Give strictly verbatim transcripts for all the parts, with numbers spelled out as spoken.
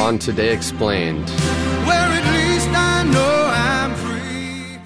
on Today Explained. Where at least I know I'm free.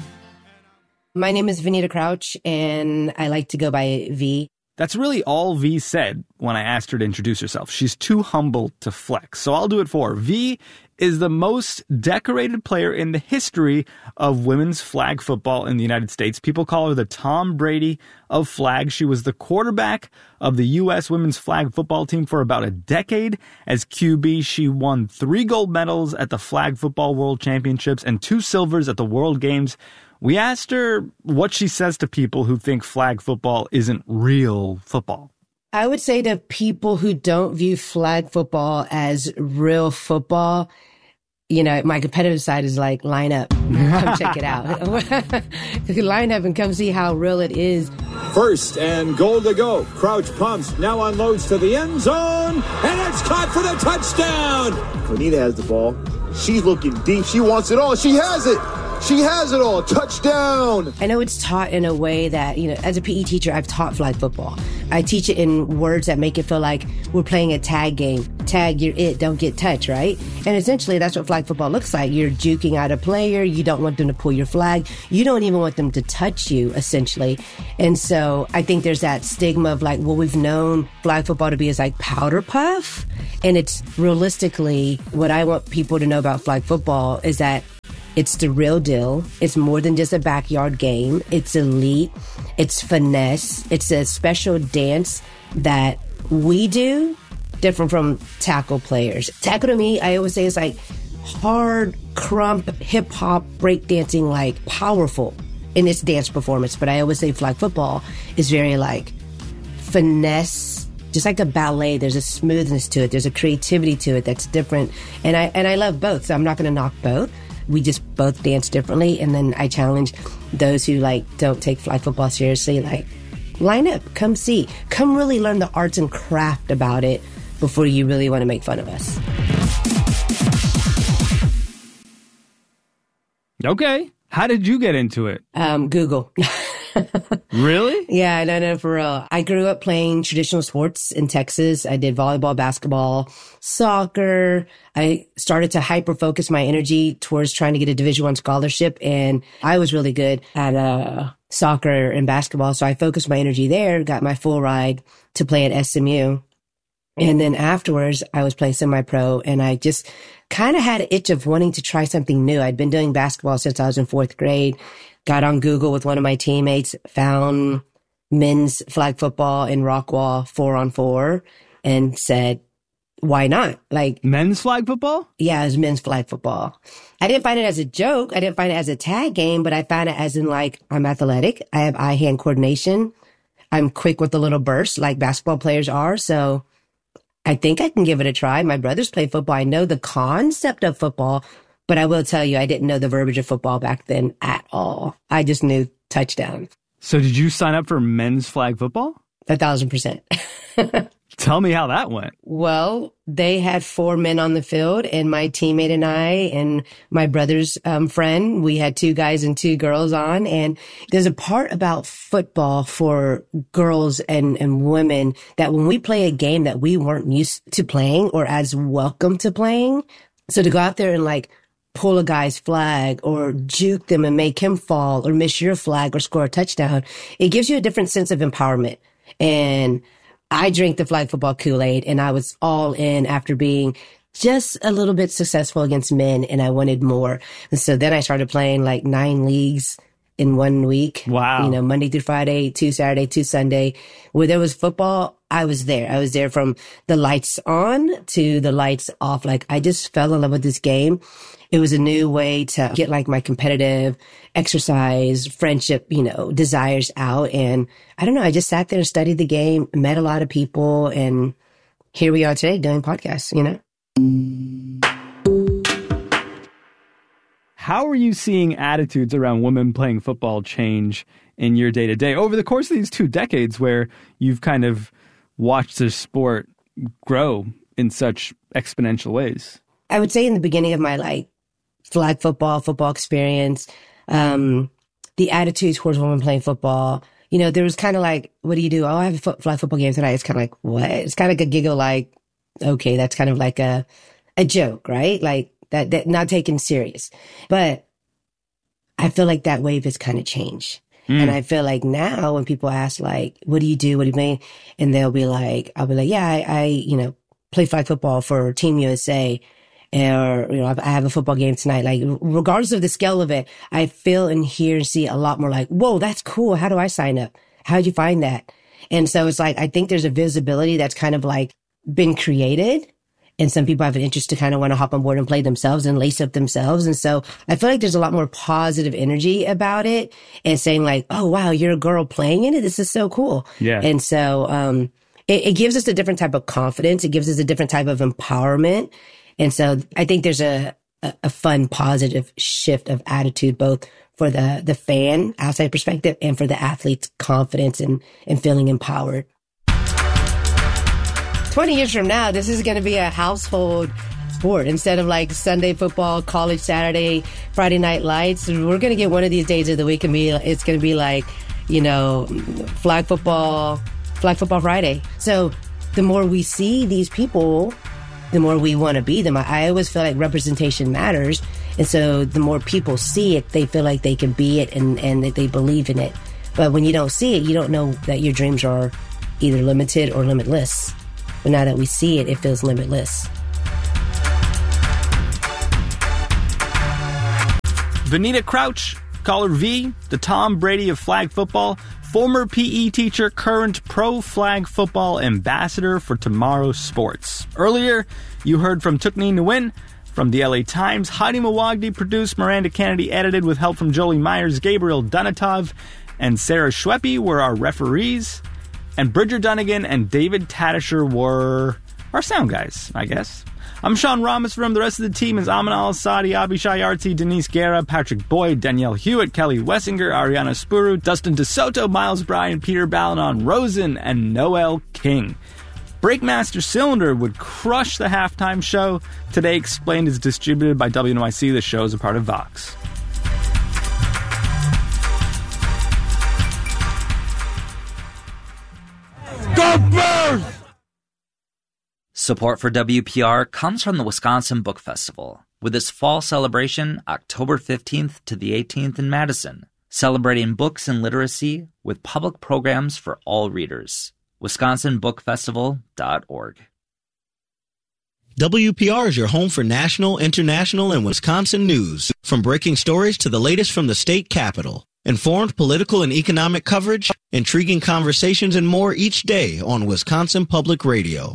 My name is Vanita Crouch, and I like to go by V. That's really all V said when I asked her to introduce herself. She's too humble to flex, so I'll do it for her. V is the most decorated player in the history of women's flag football in the United States. People call her the Tom Brady of flag. She was the quarterback of the U S women's flag football team for about a decade. As Q B, she won three gold medals at the Flag Football World Championships and two silvers at the World Games. We asked her what she says to people who think flag football isn't real football. I would say to people who don't view flag football as real football, you know, my competitive side is like, line up, come check it out. Line up and come see how real it is. First and goal to go. Crouch pumps, now unloads to the end zone, and it's caught for the touchdown. Vanita has the ball. She's looking deep. She wants it all. She has it. She has it all. Touchdown. I know it's taught in a way that, you know, as a P E teacher, I've taught flag football. I teach it in words that make it feel like we're playing a tag game. Tag, you're it, don't get touched, right? And essentially, that's what flag football looks like. You're juking out a player. You don't want them to pull your flag. You don't even want them to touch you, essentially. And so I think there's that stigma of like, well, we've known flag football to be as like powder puff. And it's realistically, what I want people to know about flag football is that it's the real deal. It's more than just a backyard game. It's elite. It's finesse. It's a special dance that we do, different from tackle players. Tackle to me, I always say, is like hard crump, hip hop, breakdancing, like powerful in its dance performance. But I always say flag football is very like finesse. Just like a ballet, there's a smoothness to it. There's a creativity to it that's different. And I and I love both, so I'm not going to knock both. We just both dance differently. And then I challenge those who like don't take flag football seriously, like line up, come see, come really learn the arts and craft about it before you really want to make fun of us. Okay. How did you get into it? Um, Google. Really? Yeah, no, no, for real. I grew up playing traditional sports in Texas. I did volleyball, basketball, soccer. I started to hyper focus my energy towards trying to get a Division One scholarship, and I was really good at uh, soccer and basketball. So I focused my energy there, got my full ride to play at S M U. And then afterwards, I was playing semi-pro, and I just kind of had an itch of wanting to try something new. I'd been doing basketball since I was in fourth grade. Got on Google with one of my teammates, found men's flag football in Rockwall four on four, and said, why not? Like men's flag football? Yeah, it was men's flag football. I didn't find it as a joke. I didn't find it as a tag game, but I found it as in like, I'm athletic. I have eye-hand coordination. I'm quick with a little burst like basketball players are. So I think I can give it a try. My brothers play football. I know the concept of football, but I will tell you, I didn't know the verbiage of football back then at all. I just knew touchdown. So did you sign up for men's flag football? A thousand percent. Tell me how that went. Well, they had four men on the field, and my teammate and I and my brother's um, friend, we had two guys and two girls on. And there's a part about football for girls and, and women that when we play a game that we weren't used to playing or as welcome to playing, so to go out there and like pull a guy's flag or juke them and make him fall or miss your flag or score a touchdown, it gives you a different sense of empowerment. And I drank the flag football Kool-Aid, and I was all in after being just a little bit successful against men, and I wanted more. And so then I started playing like nine leagues in one week. Wow. You know, Monday through Friday, two Saturday, two Sunday. Where there was football, I was there. I was there from the lights on to the lights off. Like, I just fell in love with this game. It was a new way to get like my competitive exercise, friendship, you know, desires out. And I don't know, I just sat there and studied the game, met a lot of people, and here we are today doing podcasts, you know? How are you seeing attitudes around women playing football change in your day to day over the course of these two decades where you've kind of watched the sport grow in such exponential ways? I would say in the beginning of my like flag football, football experience, um, the attitude towards women playing football, you know, there was kind of like, what do you do? Oh, I have a fo- flag football game tonight. It's kind of like, what? It's kind of like a giggle, like, okay, that's kind of like a, a joke, right? Like that, that not taken serious. But I feel like that wave has kind of changed. Mm. And I feel like now when people ask like, what do you do? What do you mean? And they'll be like, I'll be like, yeah, I, I you know, play flag football for Team U S A. Or, you know, I have a football game tonight. Like, regardless of the scale of it, I feel and hear and see a lot more like, whoa, that's cool. How do I sign up? How'd you find that? And so it's like, I think there's a visibility that's kind of like been created. And some people have an interest to kind of want to hop on board and play themselves and lace up themselves. And so I feel like there's a lot more positive energy about it and saying like, oh, wow, you're a girl playing in it. This is so cool. Yeah. And so, um, it, it gives us a different type of confidence. It gives us a different type of empowerment. And so I think there's a, a, a fun, positive shift of attitude, both for the, the fan outside perspective and for the athlete's confidence and, and feeling empowered. twenty years from now, this is going to be a household sport. Instead of like Sunday football, college Saturday, Friday night lights, we're going to get one of these days of the week and be, it's going to be like, you know, flag football, flag football Friday. So the more we see these people, the more we want to be them. I always feel like representation matters. And so the more people see it, they feel like they can be it and, and that they believe in it. But when you don't see it, you don't know that your dreams are either limited or limitless. But now that we see it, it feels limitless. Venita Crouch, call her V, the Tom Brady of flag football, former P E teacher, current pro flag football ambassador for tomorrow's sports. Earlier, you heard from Tukni Nguyen from the L A Times. Heidi Mawagdi produced, Miranda Kennedy edited with help from Jolie Myers, Gabriel Dunatov, and Sarah Schweppe were our referees. And Bridger Dunnigan and David Tatisher were our sound guys, I guess. I'm Sean Ramos from the rest of the team is Amin Al-Asadi, Abishai Arti, Denise Guerra, Patrick Boyd, Danielle Hewitt, Kelly Wessinger, Ariana Spuru, Dustin DeSoto, Miles Bryan, Peter Balanon, Rosen, and Noel King. Breakmaster Cylinder would crush the halftime show. Today Explained is distributed by W N Y C. The show is a part of Vox. Go Birds! Support for W P R comes from the Wisconsin Book Festival, with its fall celebration October fifteenth to the eighteenth in Madison, celebrating books and literacy with public programs for all readers. wisconsin book festival dot org. W P R is your home for national, international, and Wisconsin news, from breaking stories to the latest from the state capitol. Informed political and economic coverage, intriguing conversations, and more each day on Wisconsin Public Radio.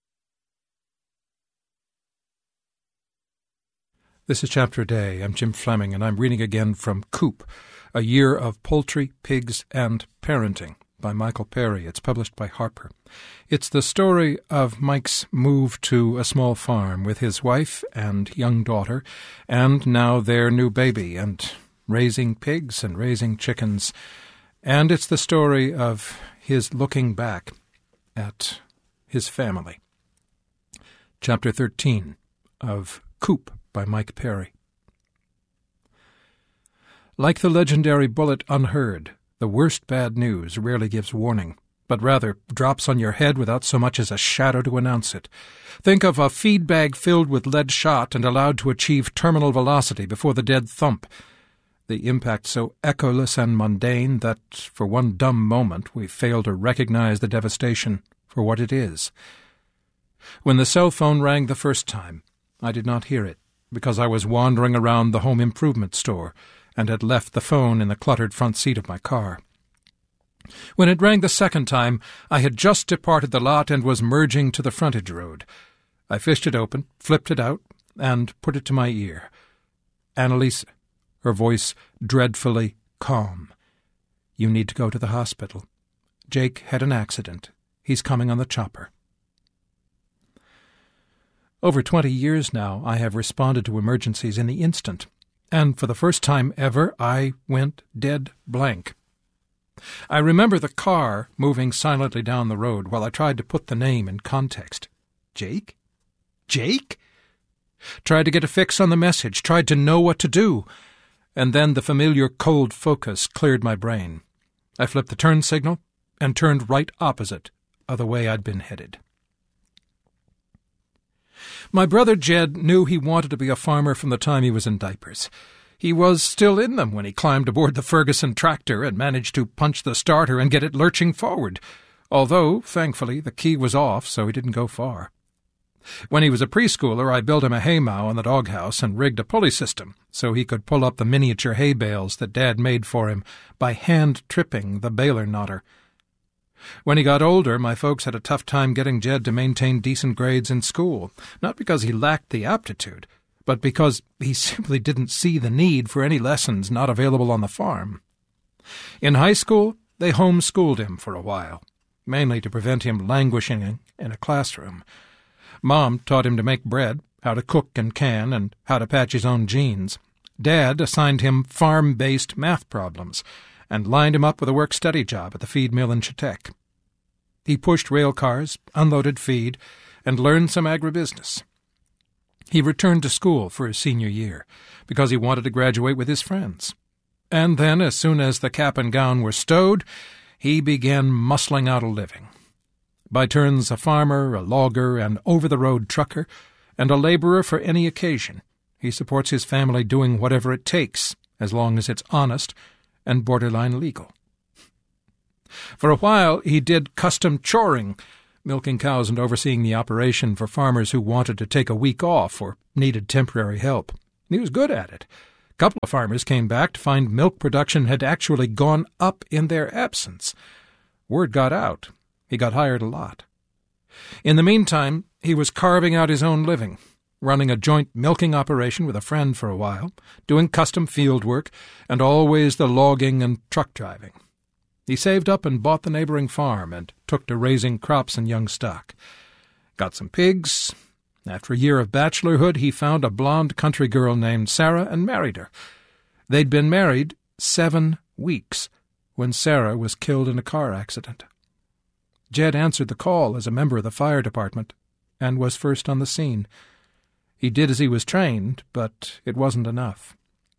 This is Chapter a Day. I'm Jim Fleming, and I'm reading again from Coop, A Year of Poultry, Pigs, and Parenting by Michael Perry. It's published by Harper. It's the story of Mike's move to a small farm with his wife and young daughter, and now their new baby, and raising pigs and raising chickens. And it's the story of his looking back at his family. Chapter thirteen of Coop by Mike Perry. Like the legendary bullet unheard, the worst bad news rarely gives warning, but rather drops on your head without so much as a shadow to announce it. Think of a feed bag filled with lead shot and allowed to achieve terminal velocity before the dead thump. The impact so echoless and mundane that, for one dumb moment, we fail to recognize the devastation for what it is. When the cell phone rang the first time, I did not hear it, because I was wandering around the home improvement store and had left the phone in the cluttered front seat of my car. When it rang the second time, I had just departed the lot and was merging to the frontage road. I fished it open, flipped it out, and put it to my ear. Annalisa, her voice dreadfully calm. "You need to go to the hospital. Jake had an accident. He's coming on the chopper." Over twenty years now, I have responded to emergencies in the instant, and for the first time ever, I went dead blank. I remember the car moving silently down the road while I tried to put the name in context. Jake? Jake? Tried to get a fix on the message, tried to know what to do, and then the familiar cold focus cleared my brain. I flipped the turn signal and turned right opposite of the way I'd been headed. My brother Jed knew he wanted to be a farmer from the time he was in diapers. He was still in them when he climbed aboard the Ferguson tractor and managed to punch the starter and get it lurching forward, although, thankfully, the key was off, so he didn't go far. When he was a preschooler, I built him a haymow in the doghouse and rigged a pulley system so he could pull up the miniature hay bales that Dad made for him by hand-tripping the baler knotter. When he got older, my folks had a tough time getting Jed to maintain decent grades in school, not because he lacked the aptitude, but because he simply didn't see the need for any lessons not available on the farm. In high school, they homeschooled him for a while, mainly to prevent him languishing in a classroom. Mom taught him to make bread, how to cook and can, and how to patch his own jeans. Dad assigned him farm-based math problems and lined him up with a work-study job at the feed mill in Chetek. He pushed rail cars, unloaded feed, and learned some agribusiness. He returned to school for his senior year because he wanted to graduate with his friends. And then, as soon as the cap and gown were stowed, he began muscling out a living. By turns a farmer, a logger, an over-the-road trucker, and a laborer for any occasion, he supports his family doing whatever it takes, as long as it's honest and borderline legal. For a while he did custom choring, milking cows and overseeing the operation for farmers who wanted to take a week off or needed temporary help. He was good at it. A couple of farmers came back to find milk production had actually gone up in their absence. Word got out. He got hired a lot. In the meantime, he was carving out his own living, running a joint milking operation with a friend for a while, doing custom field work, and always the logging and truck driving. He saved up and bought the neighboring farm and took to raising crops and young stock. Got some pigs. After a year of bachelorhood, he found a blonde country girl named Sarah and married her. They'd been married seven weeks when Sarah was killed in a car accident. Jed answered the call as a member of the fire department and was first on the scene. He did as he was trained, but it wasn't enough.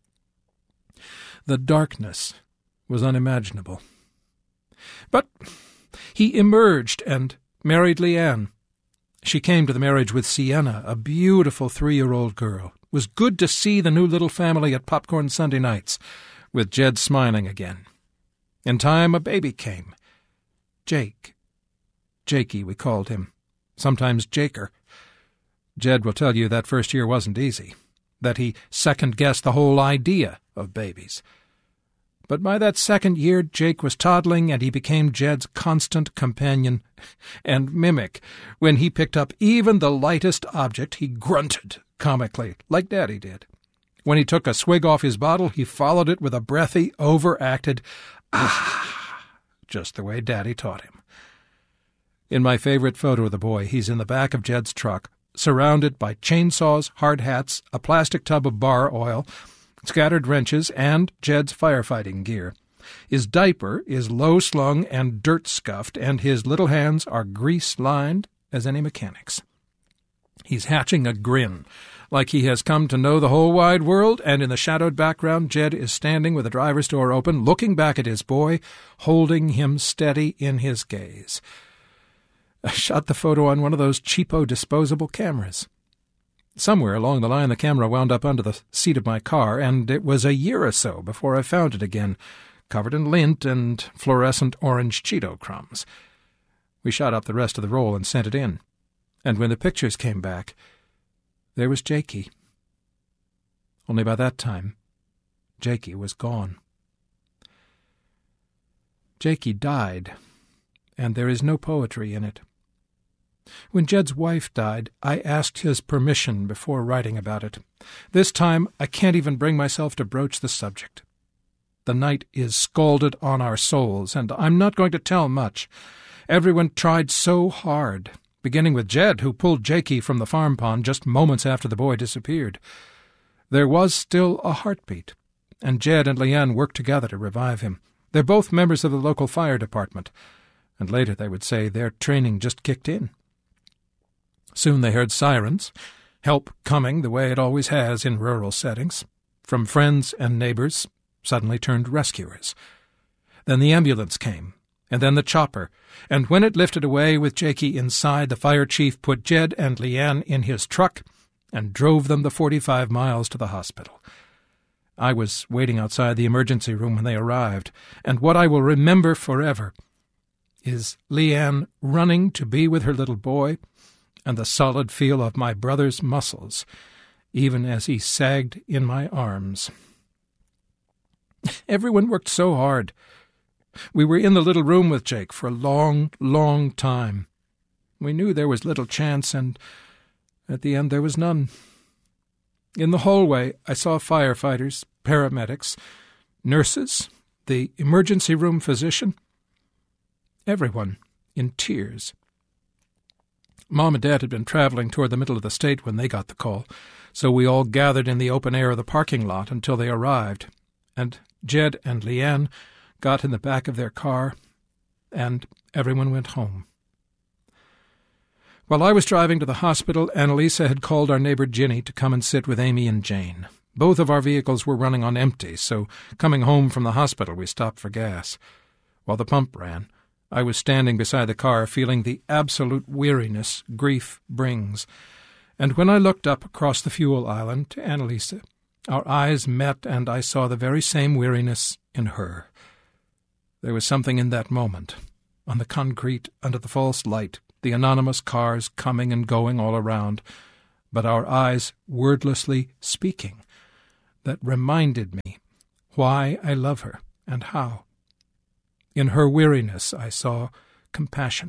The darkness was unimaginable. But he emerged and married Leanne. She came to the marriage with Sienna, a beautiful three-year-old girl. It was good to see the new little family at Popcorn Sunday nights, with Jed smiling again. In time, a baby came. Jake. Jakey, we called him. Sometimes Jaker. Jed will tell you that first year wasn't easy, that he second-guessed the whole idea of babies. But by that second year, Jake was toddling, and he became Jed's constant companion and mimic. When he picked up even the lightest object, he grunted comically, like Daddy did. When he took a swig off his bottle, he followed it with a breathy, overacted, ah, just the way Daddy taught him. In my favorite photo of the boy, he's in the back of Jed's truck, surrounded by chainsaws, hard hats, a plastic tub of bar oil, scattered wrenches, and Jed's firefighting gear. His diaper is low-slung and dirt-scuffed, and his little hands are grease-lined as any mechanic's. He's hatching a grin, like he has come to know the whole wide world, and in the shadowed background, Jed is standing with the driver's door open, looking back at his boy, holding him steady in his gaze. I shot the photo on one of those cheapo disposable cameras. Somewhere along the line the camera wound up under the seat of my car, and it was a year or so before I found it again, covered in lint and fluorescent orange Cheeto crumbs. We shot up the rest of the roll and sent it in, and when the pictures came back, there was Jakey. Only by that time, Jakey was gone. Jakey died, and there is no poetry in it. When Jed's wife died, I asked his permission before writing about it. This time, I can't even bring myself to broach the subject. The night is scalded on our souls, and I'm not going to tell much. Everyone tried so hard, beginning with Jed, who pulled Jakey from the farm pond just moments after the boy disappeared. There was still a heartbeat, and Jed and Leanne worked together to revive him. They're both members of the local fire department, and later they would say their training just kicked in. Soon they heard sirens, help coming the way it always has in rural settings, from friends and neighbors, suddenly turned rescuers. Then the ambulance came, and then the chopper, and when it lifted away with Jakey inside, the fire chief put Jed and Leanne in his truck and drove them the forty-five miles to the hospital. I was waiting outside the emergency room when they arrived, and what I will remember forever is Leanne running to be with her little boy and the solid feel of my brother's muscles, even as he sagged in my arms. Everyone worked so hard. We were in the little room with Jake for a long, long time. We knew there was little chance, and at the end there was none. In the hallway, I saw firefighters, paramedics, nurses, the emergency room physician, everyone in tears. Mom and Dad had been traveling toward the middle of the state when they got the call, so we all gathered in the open air of the parking lot until they arrived, and Jed and Leanne got in the back of their car, and everyone went home. While I was driving to the hospital, Annalisa had called our neighbor Ginny to come and sit with Amy and Jane. Both of our vehicles were running on empty, so coming home from the hospital we stopped for gas. While the pump ran, I was standing beside the car feeling the absolute weariness grief brings, and when I looked up across the fuel island to Annalisa, our eyes met and I saw the very same weariness in her. There was something in that moment, on the concrete under the false light, the anonymous cars coming and going all around, but our eyes wordlessly speaking, that reminded me why I love her and how. In her weariness I saw compassion.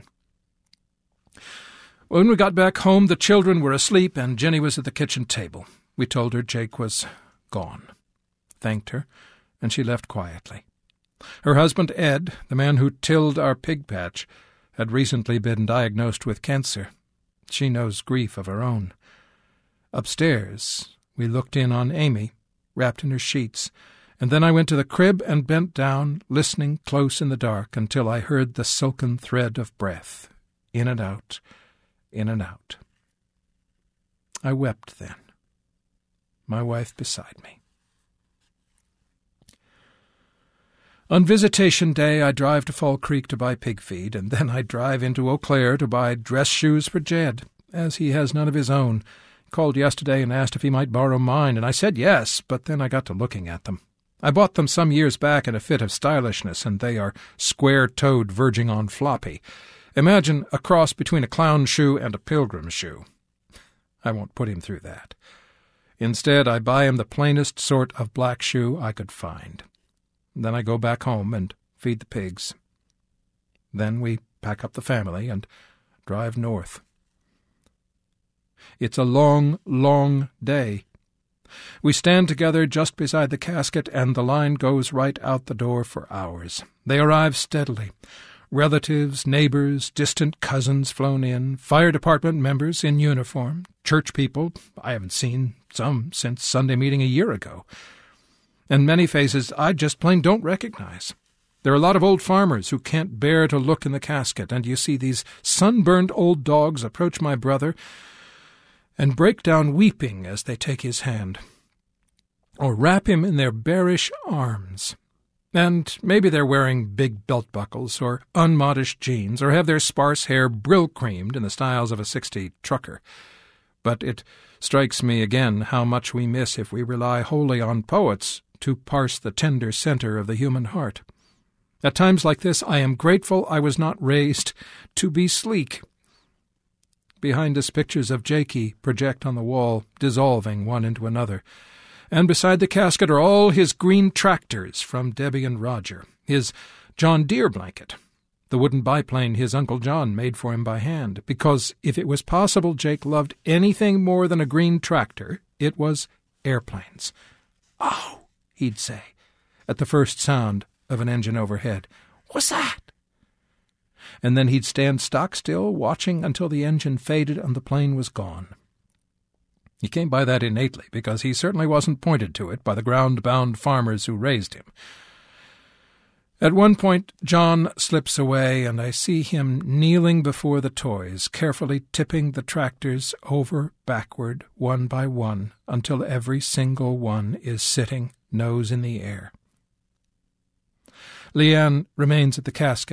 When we got back home, the children were asleep and Jenny was at the kitchen table. We told her Jake was gone, thanked her, and she left quietly. Her husband, Ed, the man who tilled our pig patch, had recently been diagnosed with cancer. She knows grief of her own. Upstairs, we looked in on Amy, wrapped in her sheets, and then I went to the crib and bent down, listening close in the dark until I heard the silken thread of breath, in and out, in and out. I wept then, my wife beside me. On visitation day, I drive to Fall Creek to buy pig feed, and then I drive into Eau Claire to buy dress shoes for Jed, as he has none of his own. He called yesterday and asked if he might borrow mine, and I said yes, but then I got to looking at them. I bought them some years back in a fit of stylishness, and they are square-toed verging on floppy. Imagine a cross between a clown shoe and a pilgrim shoe. I won't put him through that. Instead, I buy him the plainest sort of black shoe I could find. Then I go back home and feed the pigs. Then we pack up the family and drive north. It's a long, long day. We stand together just beside the casket, and the line goes right out the door for hours. They arrive steadily. Relatives, neighbors, distant cousins flown in, fire department members in uniform, church people I haven't seen some since Sunday meeting a year ago, and many faces I just plain don't recognize. There are a lot of old farmers who can't bear to look in the casket, and you see these sunburned old dogs approach my brother and break down weeping as they take his hand, or wrap him in their bearish arms. And maybe they're wearing big belt buckles or unmodest jeans, or have their sparse hair brill-creamed in the styles of a sixty trucker. But it strikes me again how much we miss if we rely wholly on poets to parse the tender center of the human heart. At times like this, I am grateful I was not raised to be sleek. Behind us, pictures of Jakey project on the wall, dissolving one into another. And beside the casket are all his green tractors from Debbie and Roger, his John Deere blanket, the wooden biplane his Uncle John made for him by hand, because if it was possible Jake loved anything more than a green tractor, it was airplanes. "Oh," he'd say, at the first sound of an engine overhead. "What's that?" And then he'd stand stock still, watching until the engine faded and the plane was gone. He came by that innately, because he certainly wasn't pointed to it by the ground-bound farmers who raised him. At one point, John slips away, and I see him kneeling before the toys, carefully tipping the tractors over backward, one by one, until every single one is sitting nose in the air. Leanne remains at the casket,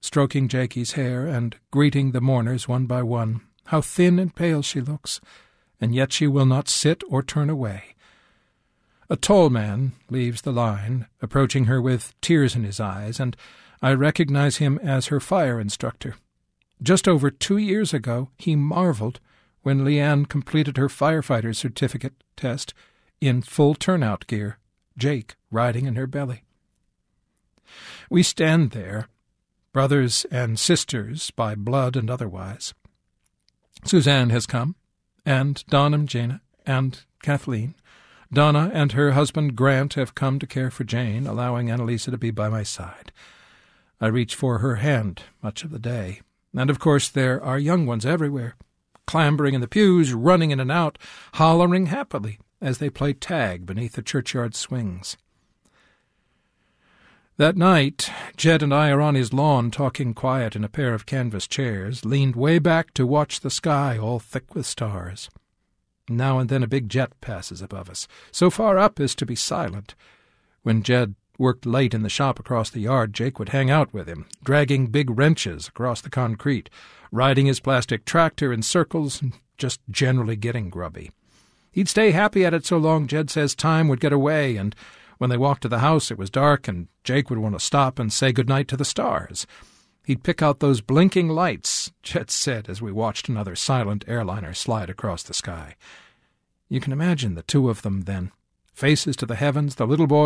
stroking Jakey's hair and greeting the mourners one by one. How thin and pale she looks, and yet she will not sit or turn away. A tall man leaves the line, approaching her with tears in his eyes, and I recognize him as her fire instructor. Just over two years ago, he marveled when Leanne completed her firefighter certificate test in full turnout gear, Jake riding in her belly. We stand there, brothers and sisters by blood and otherwise. Suzanne has come, and Don and Jana, and Kathleen. Donna and her husband Grant have come to care for Jane, allowing Annalisa to be by my side. I reach for her hand much of the day, and of course there are young ones everywhere, clambering in the pews, running in and out, hollering happily as they play tag beneath the churchyard swings. That night, Jed and I are on his lawn talking quiet in a pair of canvas chairs, leaned way back to watch the sky all thick with stars. Now and then a big jet passes above us, so far up as to be silent. When Jed worked late in the shop across the yard, Jake would hang out with him, dragging big wrenches across the concrete, riding his plastic tractor in circles, and just generally getting grubby. He'd stay happy at it so long, Jed says, time would get away, and when they walked to the house it was dark, and Jake would want to stop and say goodnight to the stars. He'd pick out those blinking lights, Jed said as we watched another silent airliner slide across the sky. You can imagine the two of them then, faces to the heavens, the little boy